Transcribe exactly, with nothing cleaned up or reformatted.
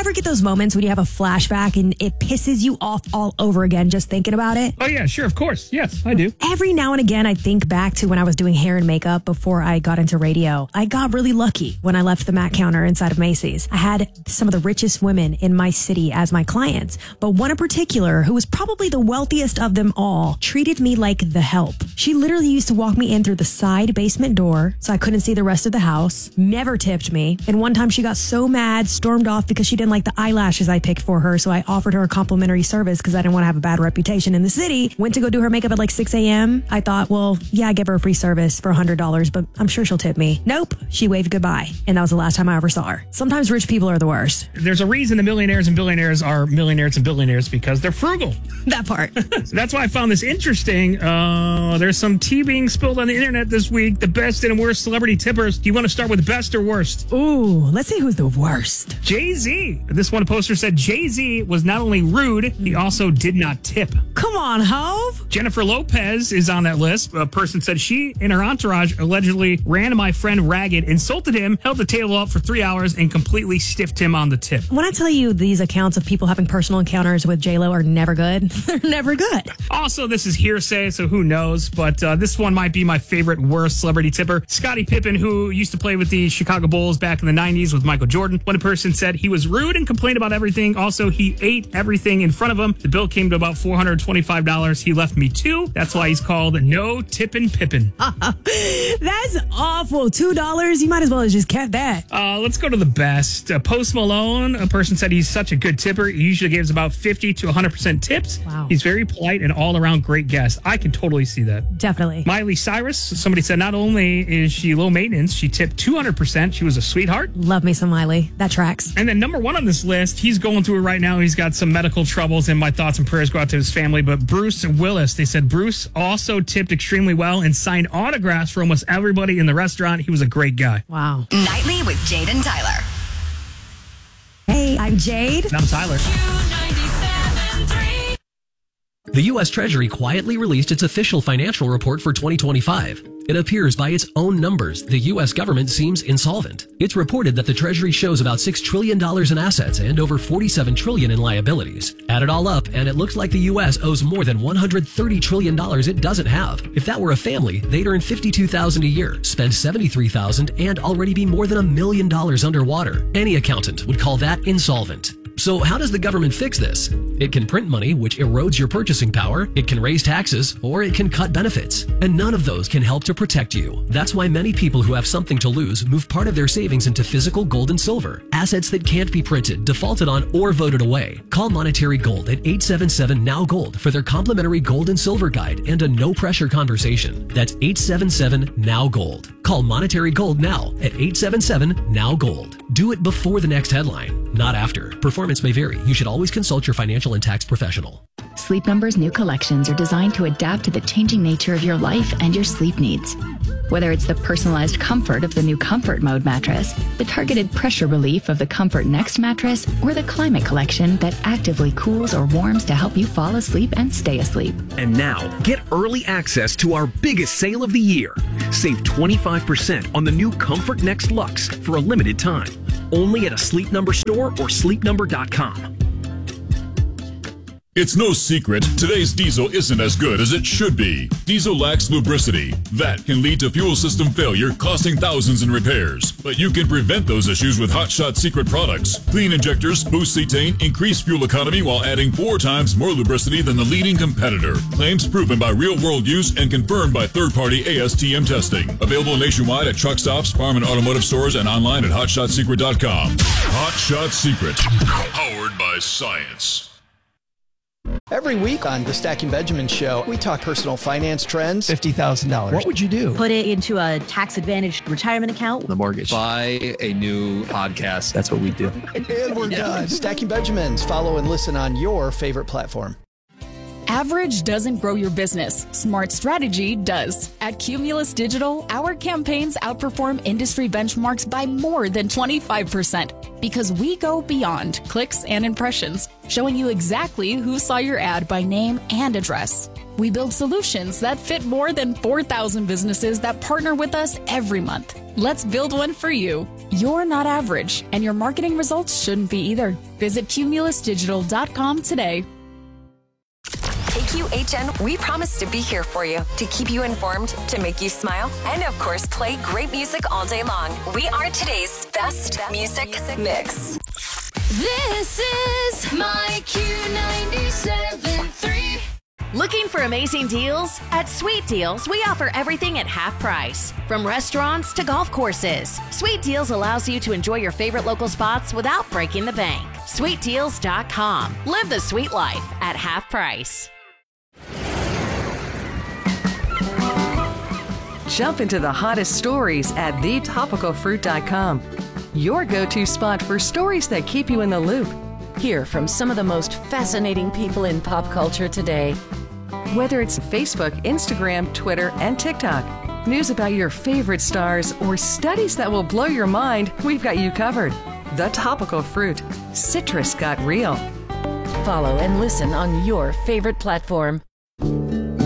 ever get those moments when you have a flashback and it pisses you off all over again just thinking about it? Oh, yeah, sure, of course. Yes, I do. Every now and again, I think back to when I was doing hair and makeup before I got into radio. I got really lucky when I left the Mac counter inside of Macy's. I had some of the richest women in my city as my clients, but one in particular, who was probably the wealthiest of them all, treated me like the help. She literally used to walk me in through the side basement door so I couldn't see the rest of the house, never tipped me, and one time she got so mad, stormed off because she didn't like the eyelashes I picked for her, so I offered her a complimentary service because I didn't want to have a bad reputation in the city. Went to go do her makeup at like six a.m. I thought, well, yeah, I give her a free service for one hundred dollars, but I'm sure she'll tip me. Nope. She waved goodbye, and that was the last time I ever saw her. Sometimes rich people are the worst. There's a reason the millionaires and billionaires are millionaires and billionaires, because they're frugal. That part. So that's why I found this interesting. Uh, there's some tea being spilled on the internet this week. The best and worst celebrity tippers. Do you want to start with best or worst? Ooh, let's see who's the worst. Jay-Z. This one poster said Jay-Z was not only rude, he also did not tip. Come on, Hove. Jennifer Lopez is on that list. A person said she and her entourage allegedly ran my friend ragged, insulted him, held the table up for three hours, and completely stiffed him on the tip. When I tell you these accounts of people having personal encounters with J-Lo are never good, they're never good. Also, this is hearsay, so who knows? But uh, this one might be my favorite worst celebrity tipper. Scottie Pippen, who used to play with the Chicago Bulls back in the nineties with Michael Jordan. One person said he was rude and complained about everything. Also, he ate everything in front of him. The bill came to about four hundred twenty-five dollars. He left me two. That's why he's called No Tippin' Pippin. That's awful. two dollars? You might as well have just kept that. Uh, let's go to the best. Uh, Post Malone, a person said he's such a good tipper. He usually gives about fifty to one hundred percent tips. Wow. He's very polite and all-around great guest. I can totally see that. Definitely. Miley Cyrus, somebody said not only is she low maintenance, she tipped two hundred percent. She was a sweetheart. Love me some Miley. That tracks. And then number one on this list, he's going through it right now. He's got some medical troubles, and my thoughts and prayers go out to his family. But Bruce Willis, they said Bruce also tipped extremely well and signed autographs for almost everybody in the restaurant. He was a great guy. Wow. Nightly with Jade and Tyler. Hey, I'm Jade. And I'm Tyler. The U S Treasury quietly released its official financial report for twenty twenty-five. It appears by its own numbers, the U S government seems insolvent. It's reported that the Treasury shows about six trillion dollars in assets and over forty-seven trillion dollars in liabilities. Add it all up, and it looks like the U S owes more than one hundred thirty trillion dollars it doesn't have. If that were a family, they'd earn fifty-two thousand dollars a year, spend seventy-three thousand dollars, and already be more than a million dollars underwater. Any accountant would call that insolvent. So how does the government fix this? It can print money, which erodes your purchasing power. It can raise taxes, or it can cut benefits. And none of those can help to protect you. That's why many people who have something to lose move part of their savings into physical gold and silver, assets that can't be printed, defaulted on, or voted away. Call Monetary Gold at eight seven seven N O W Gold for their complimentary gold and silver guide and a no-pressure conversation. That's eight seven seven N O W Gold. Call Monetary Gold now at eight seven seven N O W Gold. Do it before the next headline, not after. Performance may vary. You should always consult your financial and tax professional. Sleep Number's new collections are designed to adapt to the changing nature of your life and your sleep needs. Whether it's the personalized comfort of the new Comfort Mode mattress, the targeted pressure relief of the Comfort Next mattress, or the Climate Collection that actively cools or warms to help you fall asleep and stay asleep. And now, get early access to our biggest sale of the year. Save twenty-five percent on the new Comfort Next Luxe for a limited time. Only at a Sleep Number store or sleep number dot com. It's no secret, today's diesel isn't as good as it should be. Diesel lacks lubricity. That can lead to fuel system failure, costing thousands in repairs. But you can prevent those issues with Hot Shot Secret products. Clean injectors, boost cetane, increase fuel economy while adding four times more lubricity than the leading competitor. Claims proven by real-world use and confirmed by third-party A S T M testing. Available nationwide at truck stops, farm and automotive stores, and online at hot shot secret dot com. Hot Shot Secret, powered by science. Every week on the Stacking Benjamin Show, we talk personal finance trends. fifty thousand dollars. What would you do? Put it into a tax-advantaged retirement account. The mortgage. Buy a new podcast. That's what we do. And we're yeah. done. Stacking Benjamins. Follow and listen on your favorite platform. Average doesn't grow your business. Smart strategy does. At Cumulus Digital, our campaigns outperform industry benchmarks by more than twenty-five percent because we go beyond clicks and impressions, showing you exactly who saw your ad by name and address. We build solutions that fit more than four thousand businesses that partner with us every month. Let's build one for you. You're not average, and your marketing results shouldn't be either. Visit cumulus digital dot com today. K Q H N, we promise to be here for you, to keep you informed, to make you smile, and of course, play great music all day long. We are today's best music mix. This is my Q ninety-seven point three. Looking for amazing deals? At Sweet Deals, we offer everything at half price. From restaurants to golf courses, Sweet Deals allows you to enjoy your favorite local spots without breaking the bank. sweet deals dot com. Live the sweet life at half price. Jump into the hottest stories at the topical fruit dot com. Your go-to spot for stories that keep you in the loop. Hear from some of the most fascinating people in pop culture today. Whether it's Facebook, Instagram, Twitter, and TikTok, news about your favorite stars, or studies that will blow your mind, we've got you covered. The Topical Fruit. Citrus got real. Follow and listen on your favorite platform.